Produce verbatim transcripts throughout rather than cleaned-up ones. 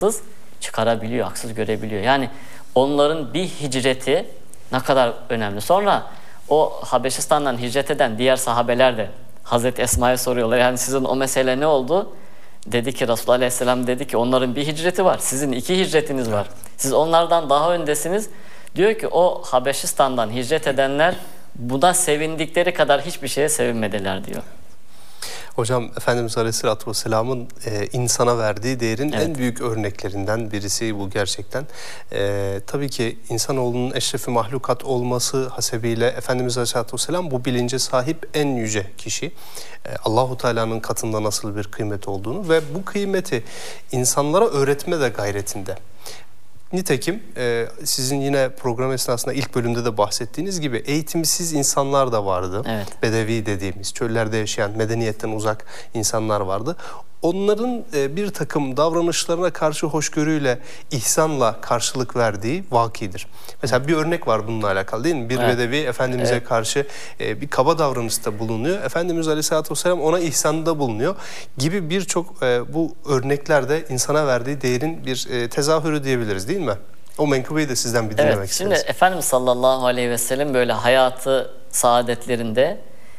çıkarabiliyor, haksız görebiliyor. Yani onların bir hicreti ne kadar önemli. Sonra o Habeşistan'dan hicret eden diğer sahabeler de Hazreti Esma'ya soruyorlar. Yani sizin o mesele ne oldu? Dedi ki Resulullah Aleyhisselam dedi ki onların bir hicreti var. Sizin iki hicretiniz var. Siz onlardan daha öndesiniz. Diyor ki o Habeşistan'dan hicret edenler buna sevindikleri kadar hiçbir şeye sevinmediler diyor. Hocam Efendimiz Aleyhisselatü Vesselam'ın e, insana verdiği değerin Evet. en büyük örneklerinden birisi bu gerçekten. E, tabii ki insanoğlunun eşrefi mahlukat olması hasebiyle Efendimiz Aleyhisselatü Vesselam bu bilince sahip en yüce kişi. E, Allahu Teala'nın katında nasıl bir kıymet olduğunu ve bu kıymeti insanlara öğretme de gayretinde. Nitekim e, sizin yine program esnasında ilk bölümde de bahsettiğiniz gibi eğitimsiz insanlar da vardı. Evet. Bedevi dediğimiz, çöllerde yaşayan, medeniyetten uzak insanlar vardı. Onların e, bir takım davranışlarına karşı hoşgörüyle, ihsanla karşılık verdiği vakidir. Mesela bir örnek var bununla alakalı değil mi? Bir Evet. bedevi Efendimiz'e Evet. karşı e, bir kaba davranışta bulunuyor. Efendimiz Aleyhisselatü Vesselam ona ihsanda bulunuyor gibi birçok e, bu örneklerde insana verdiği değerin bir e, tezahürü diyebiliriz değil mi? O menkıbeyi de sizden bir dinlemek Evet, isteriz. şimdi Efendimiz sallallahu aleyhi ve sellem böyle hayatı saadetlerinde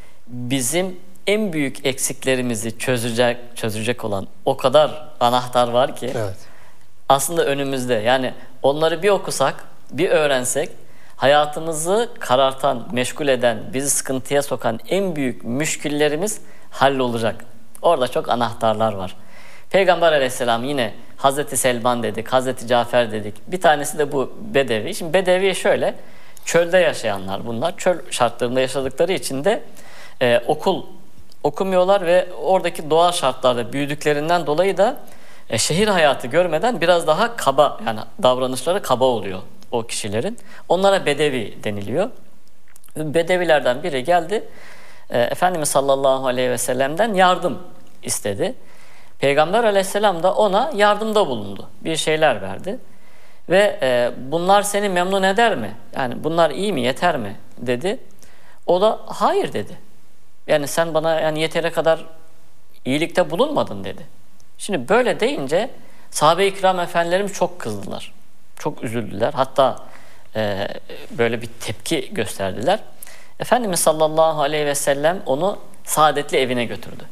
bizim en büyük eksiklerimizi çözecek çözecek olan o kadar anahtar var ki Evet. aslında önümüzde. Yani onları bir okusak, bir öğrensek hayatımızı karartan, meşgul eden, bizi sıkıntıya sokan en büyük müşküllerimiz hallolacak. Orada çok anahtarlar var. Peygamber aleyhisselam yine Hazreti Selman dedik, Hazreti Cafer dedik. Bir tanesi de bu Bedevi. Şimdi Bedevi şöyle, çölde yaşayanlar bunlar. Çöl şartlarında yaşadıkları için de e, okul okumuyorlar ve oradaki doğal şartlarda büyüdüklerinden dolayı da e, şehir hayatı görmeden biraz daha kaba, yani davranışları kaba oluyor o kişilerin. Onlara Bedevi deniliyor. Bedevilerden biri geldi, e, Efendimiz sallallahu aleyhi ve sellem'den yardım istedi. Peygamber aleyhisselam da ona yardımda bulundu. Bir şeyler verdi. Ve e, bunlar seni memnun eder mi? Yani bunlar iyi mi, yeter mi? Dedi. O da hayır dedi. Yani sen bana yani yetere kadar iyilikte bulunmadın dedi. Şimdi böyle deyince sahabe-i kiram efendilerimiz çok kızdılar. Çok üzüldüler. Hatta e, böyle bir tepki gösterdiler. Efendimiz sallallahu aleyhi ve sellem onu saadetli evine götürdü.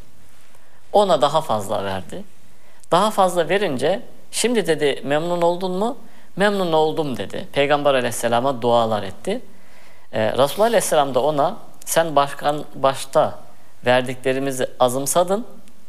Ona daha fazla verdi. Daha fazla verince şimdi dedi memnun oldun mu? Memnun oldum dedi. Peygamber aleyhisselama dualar etti. Ee, Resulullah aleyhisselam da ona sen başkan başta verdiklerimizi azımsadın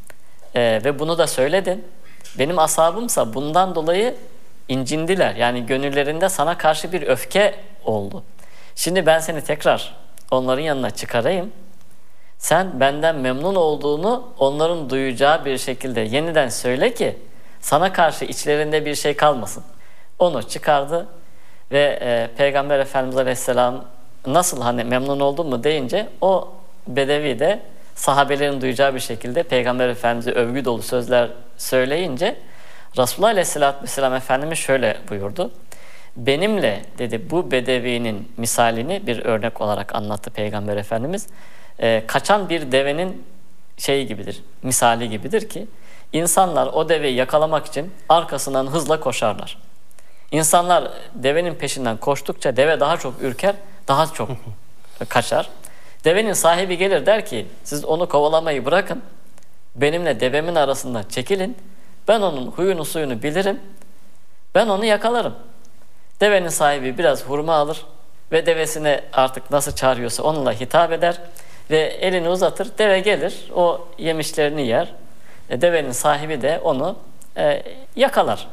ee, ve bunu da söyledin. Benim ashabımsa bundan dolayı incindiler. Yani gönüllerinde sana karşı bir öfke oldu. Şimdi ben seni tekrar onların yanına çıkarayım. Sen benden memnun olduğunu onların duyacağı bir şekilde yeniden söyle ki sana karşı içlerinde bir şey kalmasın. Onu çıkardı ve e, Peygamber Efendimiz Aleyhisselam nasıl hani memnun oldun mu deyince o Bedevi de sahabelerin duyacağı bir şekilde Peygamber Efendimiz'e övgü dolu sözler söyleyince Resulullah Aleyhisselatü Vesselam Efendimiz şöyle buyurdu. Benimle dedi bu Bedevi'nin misalini bir örnek olarak anlattı Peygamber Efendimiz. E, kaçan bir devenin şeyi gibidir, misali gibidir ki insanlar o deveyi yakalamak için arkasından hızla koşarlar. İnsanlar devenin peşinden koştukça deve daha çok ürker, daha çok kaçar. Devenin sahibi gelir der ki siz onu kovalamayı bırakın, benimle devemin arasında çekilin, ben onun huyunu suyunu bilirim, ben onu yakalarım. Devenin sahibi biraz hurma alır ve devesine artık nasıl çağırıyorsa onunla hitap eder. Ve elini uzatır, deve gelir, o yemişlerini yer. E, devenin sahibi de onu e, yakalar.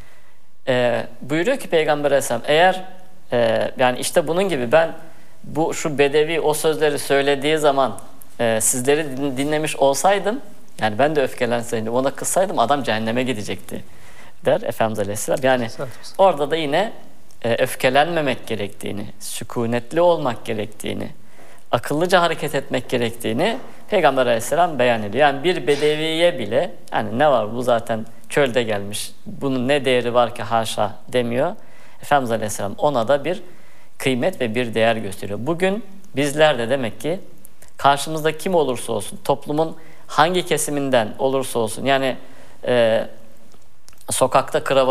E, buyuruyor ki Peygamber Aleyhisselam, eğer e, yani işte bunun gibi ben bu şu Bedevi o sözleri söylediği zaman e, sizleri din, dinlemiş olsaydım, yani ben de öfkelenseydim, ona kızsaydım adam cehenneme gidecekti der Efendimiz Aleyhisselam. Yani orada da yine e, öfkelenmemek gerektiğini, sükunetli olmak gerektiğini, akıllıca hareket etmek gerektiğini Peygamber Aleyhisselam beyan ediyor. Yani bir bedeviye bile yani ne var bu zaten çölde gelmiş, bunun ne değeri var ki haşa demiyor. Efendimiz Aleyhisselam ona da bir kıymet ve bir değer gösteriyor. Bugün bizler de demek ki karşımızda kim olursa olsun, toplumun hangi kesiminden olursa olsun yani e, sokakta kravatı